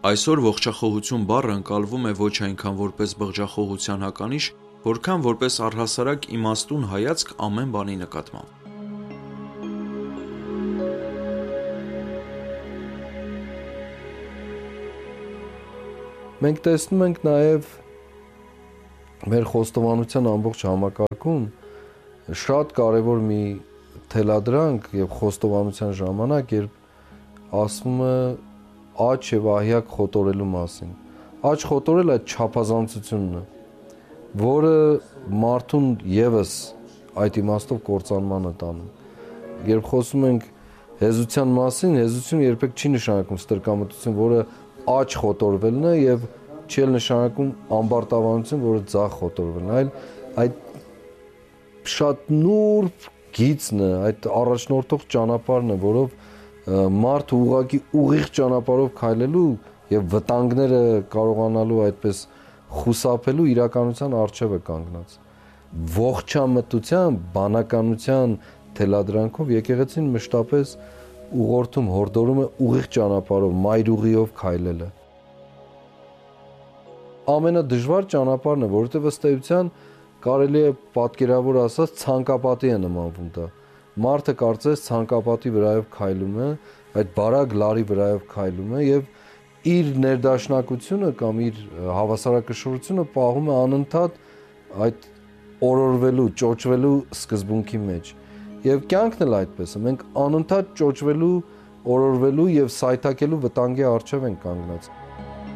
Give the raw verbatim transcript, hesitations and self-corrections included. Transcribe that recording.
Այսօր ողջախոհություն բառը ընկալվում է ոչ այնքան որպես բղջախոհության հականիշ, որքան որպես առհասարակ իմաստուն հայացք ամեն բանի նկատմամբ։ Մենք տեսնում ենք նաև մեր խոստովանության ամբողջ համակարգում շատ կարևոր մի թելադրանք եւ խոստովանության ժամանակ, երբ ասվում է աճ եւ ահյակ խոտորելու մասին։ Աճ խոտորելը այդ չափազանցությունն է, որը մարդուն եւս այդ իմաստով կործանման է տանում։ Երբ խոսում ենք հեզության մասին, հեզությունը երբեք չի նշանակում ստրկամտություն, որը աճ խոտորվելն է եւ չի էլ նշանակում ամբարտավանություն, որը ձախ խոտորվելն է, այլ այդ շատ նուրբ գիծն է, այդ առաջնորդող ճանապարհն է, որով մարդը ուղղակի ուղիղ ճանապարհով քայլելու եւ վտանգները կարողանալու այդպես խուսափելու իրականության առջև է կանգնած։ Ողջամտության, բանականության թելադրանքով եկեղեցին մշտապես ուղղորդում, հորդորում է ուղիղ ճանապարհով, մայրուղիով քայլելը։ Ամենադժվար ճանապարհն է, որովհետեւ ըստ էության կարելի է պատկերավոր ասած ցանկապատի է նմանվում դա։ Մարդը կարծես ցանկապատի վրայով քայլում է, այդ բարակ լարի վրայով քայլում է եւ իր ներդաշնակությունը կամ իր հավասարակշռությունը պահում է անընդհատ այդ օրորվելու, ճոճվելու սկզբունքի մեջ։ Եվ կյանքն էլ այդպես է, մենք անընդհատ ճոճվելու, օրորվելու եւ սայթաքելու վտանգի առջև ենք կանգնած։